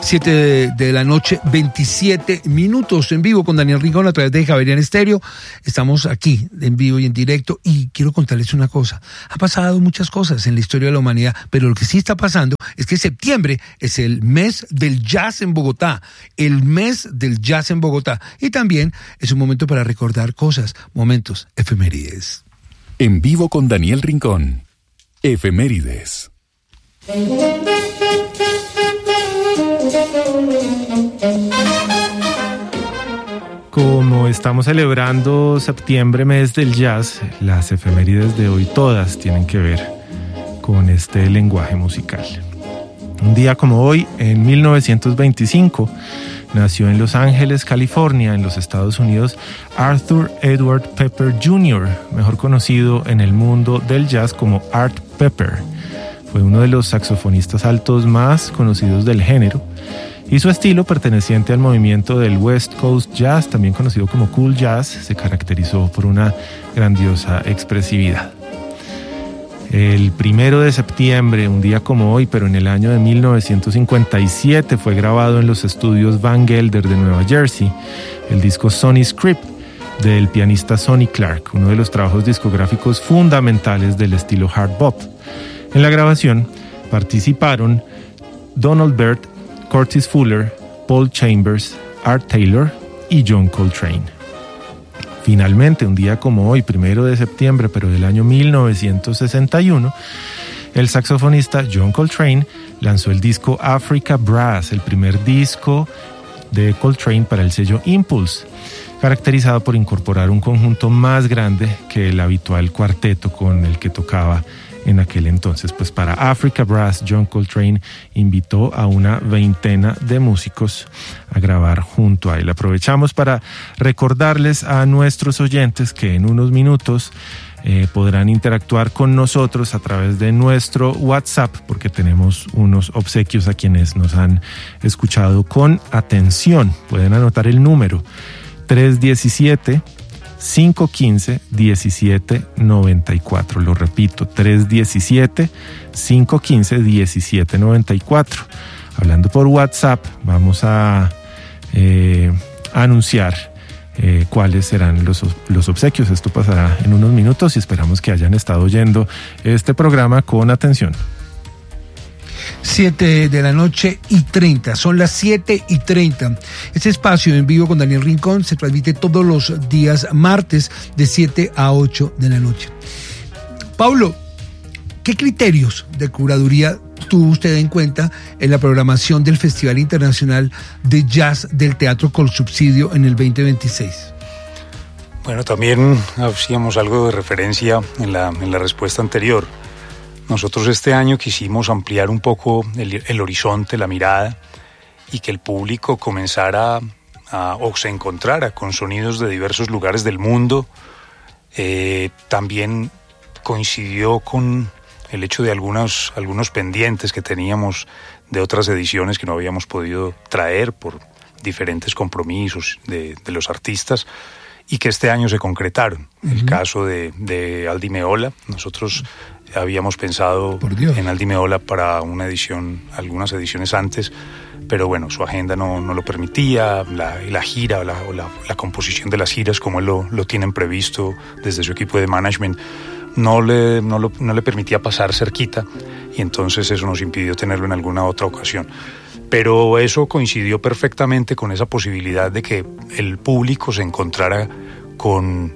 7 de la noche, 27 minutos en vivo con Daniel Rincón a través de Javerian Estéreo. Estamos aquí en vivo y en directo y quiero contarles una cosa. Ha pasado muchas cosas en la historia de la humanidad, pero lo que sí está pasando es que septiembre es el mes del jazz en Bogotá, el mes del jazz en Bogotá. Y también es un momento para recordar cosas, momentos, efemérides. En vivo con Daniel Rincón, efemérides. Como estamos celebrando septiembre, mes del jazz, las efemérides de hoy todas tienen que ver con este lenguaje musical. Un día como hoy, en 1925, nació en Los Ángeles, California, en los Estados Unidos, Arthur Edward Pepper Jr., mejor conocido en el mundo del jazz como Art Pepper. Fue uno de los saxofonistas altos más conocidos del género y su estilo, perteneciente al movimiento del West Coast Jazz, también conocido como Cool Jazz, se caracterizó por una grandiosa expresividad. El 1 de septiembre, un día como hoy, pero en el año de 1957, fue grabado en los estudios Van Gelder de Nueva Jersey el disco Sonny Script del pianista Sonny Clark, uno de los trabajos discográficos fundamentales del estilo hard bop. En la grabación participaron Donald Byrd, Curtis Fuller, Paul Chambers, Art Taylor y John Coltrane. Finalmente, un día como hoy, 1 de septiembre, pero del año 1961, el saxofonista John Coltrane lanzó el disco Africa Brass, el primer disco de Coltrane para el sello Impulse, caracterizado por incorporar un conjunto más grande que el habitual cuarteto con el que tocaba en aquel entonces. Pues para Africa Brass, John Coltrane invitó a una veintena de músicos a grabar junto a él. Aprovechamos para recordarles a nuestros oyentes que en unos minutos podrán interactuar con nosotros a través de nuestro WhatsApp, porque tenemos unos obsequios a quienes nos han escuchado con atención. Pueden anotar el número 317-515-1794. Lo repito, 317-515-1794. Hablando por WhatsApp, vamos a anunciar cuáles serán los obsequios. Esto pasará en unos minutos y esperamos que hayan estado oyendo este programa con atención. 7 de la noche y 30, son las 7:30. Este espacio en vivo con Daniel Rincón se transmite todos los días martes de 7 a 8 de la noche. Paulo, ¿qué criterios de curaduría tuvo usted en cuenta en la programación del Festival Internacional de Jazz del Teatro Colsubsidio en el 2026? Bueno, también hacíamos algo de referencia en la respuesta anterior. Nosotros este año quisimos ampliar un poco el horizonte, la mirada, y que el público comenzara o se encontrara con sonidos de diversos lugares del mundo. También coincidió con el hecho de algunos pendientes que teníamos de otras ediciones que no habíamos podido traer por diferentes compromisos de los artistas y que este año se concretaron. Uh-huh. El caso de Aldi Meola. Nosotros habíamos pensado en Aldi Meola para una edición, algunas ediciones antes, pero bueno, su agenda no lo permitía, la gira o la composición de las giras, como él lo tienen previsto desde su equipo de management, no le permitía pasar cerquita, y entonces eso nos impidió tenerlo en alguna otra ocasión. Pero eso coincidió perfectamente con esa posibilidad de que el público se encontrara con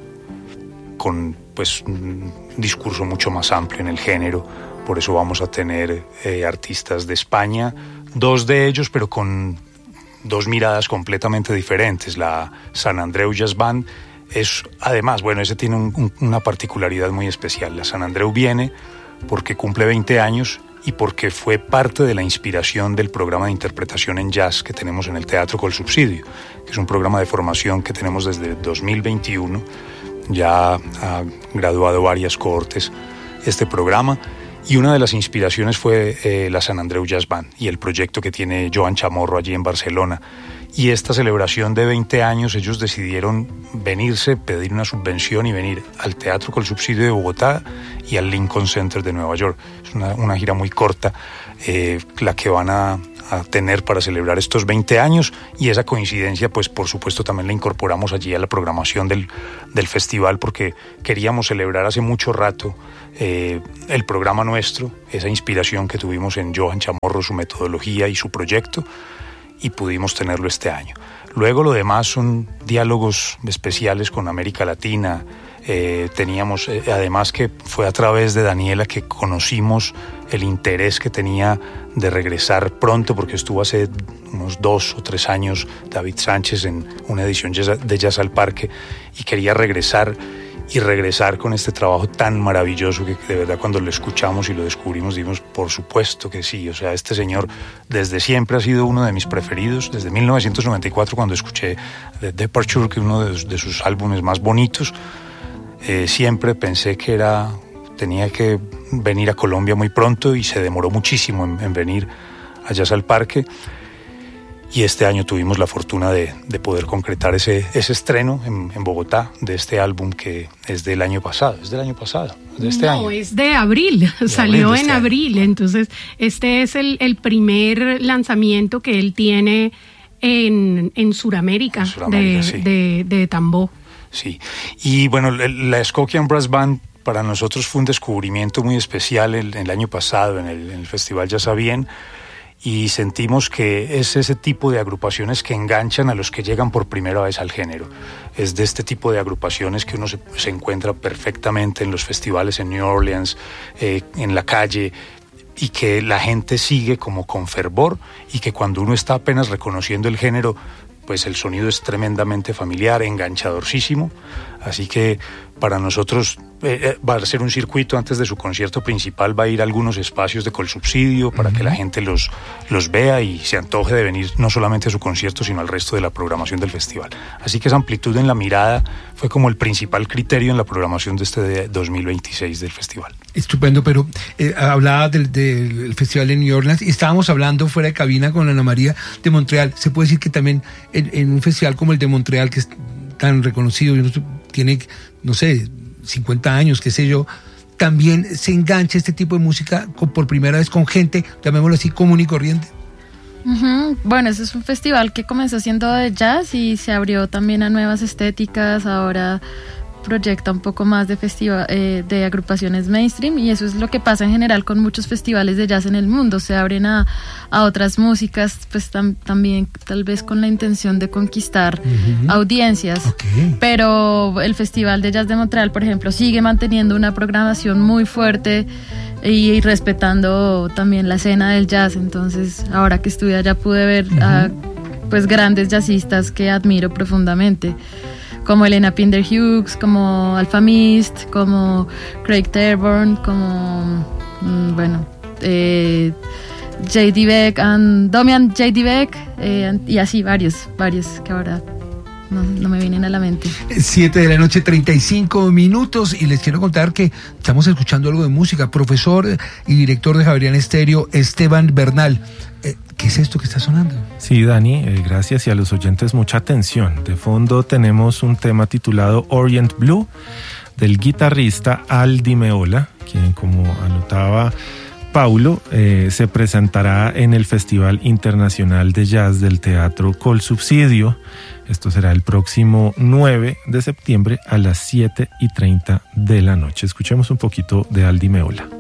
pues un discurso mucho más amplio en el género. Por eso vamos a tener artistas de España, 2 de ellos, pero con 2 miradas completamente diferentes. La San Andreu Jazz Band es, además, bueno, ese tiene una particularidad muy especial. La San Andreu viene porque cumple 20 años y porque fue parte de la inspiración del programa de interpretación en jazz que tenemos en el Teatro Colsubsidio, que es un programa de formación que tenemos desde 2021. Ya ha graduado varias cohortes este programa, y una de las inspiraciones fue la San Andreu Jazz Band y el proyecto que tiene Joan Chamorro allí en Barcelona. Y esta celebración de 20 años, ellos decidieron venirse, pedir una subvención y venir al Teatro Colsubsidio de Bogotá y al Lincoln Center de Nueva York. Es una gira muy corta, la que van a tener para celebrar estos 20 años, y esa coincidencia pues por supuesto también la incorporamos allí a la programación del festival, porque queríamos celebrar hace mucho rato el programa nuestro, esa inspiración que tuvimos en Johan Chamorro, su metodología y su proyecto, y pudimos tenerlo este año. Luego lo demás son diálogos especiales con América Latina. Teníamos, además que fue a través de Daniela que conocimos el interés que tenía de regresar pronto, porque estuvo hace unos 2 o 3 años David Sánchez en una edición de Jazz al Parque, y quería regresar con este trabajo tan maravilloso que de verdad cuando lo escuchamos y lo descubrimos dijimos, por supuesto que sí. O sea, este señor desde siempre ha sido uno de mis preferidos, desde 1994 cuando escuché The Departure, que es uno de sus álbumes más bonitos. Siempre pensé que tenía que venir a Colombia muy pronto, y se demoró muchísimo en venir a Jazz al Parque, y este año tuvimos la fortuna de poder concretar ese estreno en Bogotá de este álbum, que es del año pasado, de este año. No, es de abril, salió en abril, entonces este es el primer lanzamiento que él tiene en Sudamérica, sí, de Tambó. Sí, y bueno, la Skokian Brass Band para nosotros fue un descubrimiento muy especial el año pasado en el Festival Jazz a Bien, y sentimos que es ese tipo de agrupaciones que enganchan a los que llegan por primera vez al género. Es de este tipo de agrupaciones que uno se encuentra perfectamente en los festivales en New Orleans, en la calle, y que la gente sigue como con fervor, y que cuando uno está apenas reconociendo el género, pues el sonido es tremendamente familiar, enganchadorcísimo. Así que para nosotros va a ser un circuito. Antes de su concierto principal va a ir a algunos espacios de Colsubsidio para que la gente los vea y se antoje de venir no solamente a su concierto, sino al resto de la programación del festival. Así que esa amplitud en la mirada fue como el principal criterio en la programación de este 2026 del festival. Estupendo, pero hablaba del festival de New Orleans, y estábamos hablando fuera de cabina con Ana María de Montreal. Se puede decir que también en un festival como el de Montreal, que es tan reconocido, tiene, no sé, 50 años, qué sé yo, también se engancha este tipo de música por primera vez con gente, llamémoslo así, común y corriente. Bueno, ese es un festival que comenzó siendo de jazz y se abrió también a nuevas estéticas. Ahora proyecta un poco más de agrupaciones mainstream, y eso es lo que pasa en general con muchos festivales de jazz en el mundo. Se abren a otras músicas, pues también tal vez con la intención de conquistar audiencias. Okay. Pero el Festival de Jazz de Montreal, por ejemplo, sigue manteniendo una programación muy fuerte y respetando también la escena del jazz. Entonces, ahora que estuve allá pude ver a pues grandes jazzistas que admiro profundamente, como Elena Pinder Hughes, como Alpha Mist, como Craig Terborn, como J.D. Beck, Domian J.D. Beck, y así varios que ahora no me vienen a la mente. 7:35 p.m, y les quiero contar que estamos escuchando algo de música. Profesor y director de Javerian Estéreo, Esteban Bernal. ¿Qué es esto que está sonando? Sí, Dani, gracias, y a los oyentes mucha atención. De fondo tenemos un tema titulado Orient Blue del guitarrista Al Di Meola, quien, como anotaba Paulo, se presentará en el Festival Internacional de Jazz del Teatro Colsubsidio. Esto será el próximo 9 de septiembre a las 7:30 p.m. Escuchemos un poquito de Al Di Meola.